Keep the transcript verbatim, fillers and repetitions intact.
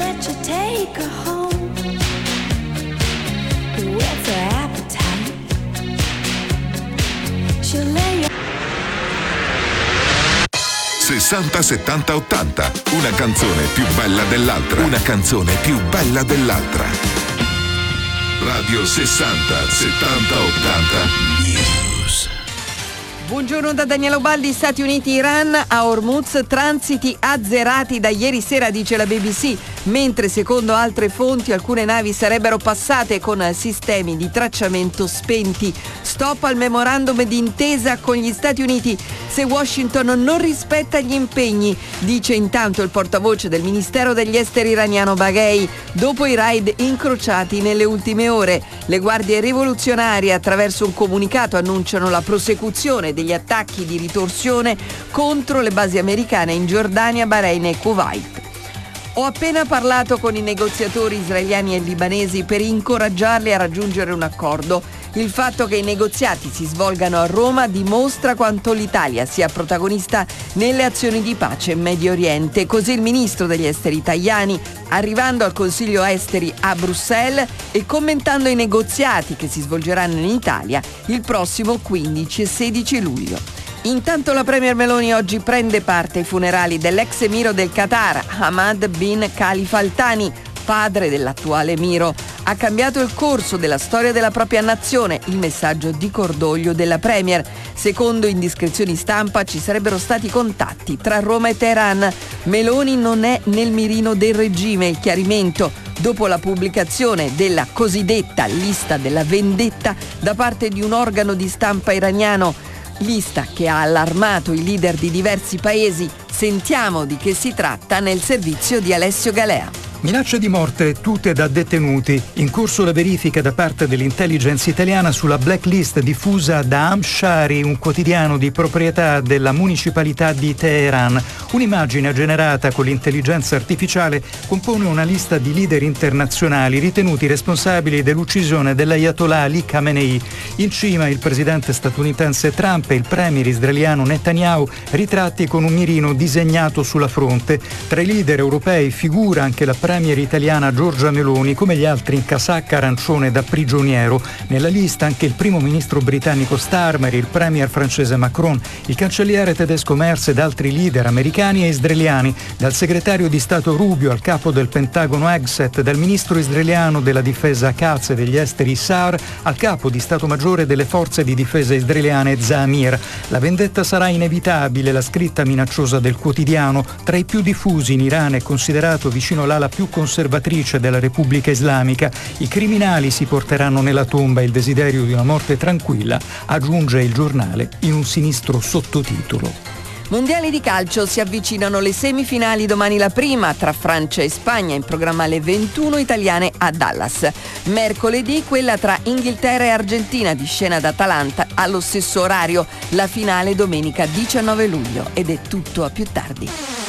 let you take her home with her appetite. She'll lay you sessanta settanta ottanta, una canzone più bella dell'altra, una canzone più bella dell'altra. Radio sessanta settanta ottanta News. Buongiorno da Daniela Ubaldi. Stati Uniti, Iran, a Hormuz transiti azzerati da ieri sera, dice la B B C, mentre secondo altre fonti alcune navi sarebbero passate con sistemi di tracciamento spenti. Stop al memorandum d'intesa con gli Stati Uniti se Washington non rispetta gli impegni, dice intanto il portavoce del Ministero degli Esteri iraniano Baghei, dopo i raid incrociati nelle ultime ore. Le guardie rivoluzionarie attraverso un comunicato annunciano la prosecuzione degli attacchi di ritorsione contro le basi americane in Giordania, Bahrain e Kuwait. Ho appena parlato con i negoziatori israeliani e libanesi per incoraggiarli a raggiungere un accordo. Il fatto che i negoziati si svolgano a Roma dimostra quanto l'Italia sia protagonista nelle azioni di pace in Medio Oriente. Così il ministro degli esteri Tajani, arrivando al Consiglio Esteri a Bruxelles e commentando i negoziati che si svolgeranno in Italia il prossimo quindici e sedici luglio. Intanto la premier Meloni oggi prende parte ai funerali dell'ex emiro del Qatar, Hamad bin Khalifa Al Thani, padre dell'attuale emiro. Ha cambiato il corso della storia della propria nazione, il messaggio di cordoglio della premier. Secondo indiscrezioni stampa ci sarebbero stati contatti tra Roma e Teheran. Meloni non è nel mirino del regime, il chiarimento dopo la pubblicazione della cosiddetta lista della vendetta da parte di un organo di stampa iraniano. Lista che ha allarmato i leader di diversi paesi. Sentiamo di che si tratta nel servizio di Alessio Galea. Minacce di morte tutte da detenuti. In corso la verifica da parte dell'intelligence italiana sulla blacklist diffusa da Amshari, un quotidiano di proprietà della municipalità di Teheran. Un'immagine generata con l'intelligenza artificiale compone una lista di leader internazionali ritenuti responsabili dell'uccisione dell'Ayatollah Ali Khamenei. In cima il presidente statunitense Trump e il premier israeliano Netanyahu, ritratti con un mirino disegnato sulla fronte. Tra i leader europei figura anche la premier italiana Giorgia Meloni, come gli altri in casacca arancione da prigioniero. Nella lista anche il primo ministro britannico Starmer, il premier francese Macron, il cancelliere tedesco Merz ed altri leader americani e israeliani, dal segretario di Stato Rubio al capo del Pentagono Hegseth, dal ministro israeliano della difesa Katz e degli esteri Saar al capo di Stato Maggiore delle forze di difesa israeliane Zamir. La vendetta sarà inevitabile, la scritta minacciosa del quotidiano. Tra i più diffusi in Iran è considerato vicino l'ala più conservatrice della Repubblica Islamica. I criminali si porteranno nella tomba, il desiderio di una morte tranquilla, aggiunge il giornale in un sinistro sottotitolo. Mondiali di calcio, si avvicinano le semifinali, domani la prima tra Francia e Spagna, in programma alle ventuno italiane a Dallas. Mercoledì quella tra Inghilterra e Argentina, di scena ad Atalanta allo stesso orario, la finale domenica diciannove luglio. Ed è tutto, a più tardi.